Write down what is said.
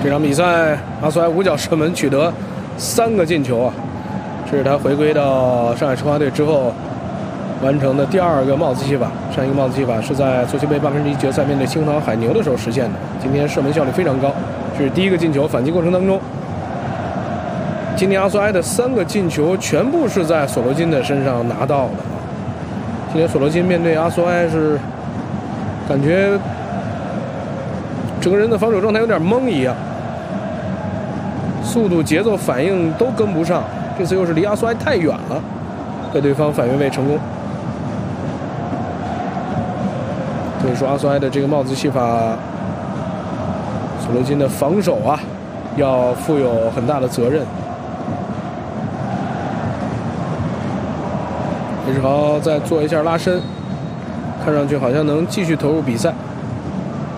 这场比赛，阿苏埃五脚射门取得3个进球啊，这是他回归到上海申花队之后完成的第2个帽子戏法。上一个帽子戏法是在足协杯1/8决赛面对青岛海牛的时候实现的。今天射门效率非常高，这是第1个进球。反击过程当中，今天阿苏埃的3个进球全部是在索罗金的身上拿到的。今天索罗金面对阿苏埃是感觉整个人的防守状态有点懵一样，速度、节奏、反应都跟不上。这次又是离阿苏埃太远了，被对方反越位成功。所以说，阿苏埃的这个帽子戏法，索罗金的防守啊，要负有很大的责任。李世豪再做一下拉伸，看上去好像能继续投入比赛。